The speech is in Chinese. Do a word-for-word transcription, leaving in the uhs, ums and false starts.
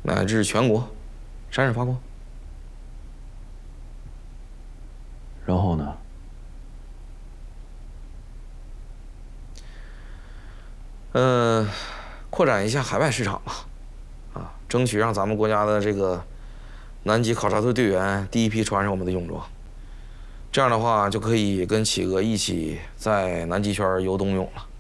乃至全国，闪闪发光。 然后呢？ 呃，扩展一下海外市场吧，啊，争取让咱们国家的这个南极考察队队员第一批穿上我们的泳装。这样的话，就可以跟企鹅一起在南极圈游冬泳了。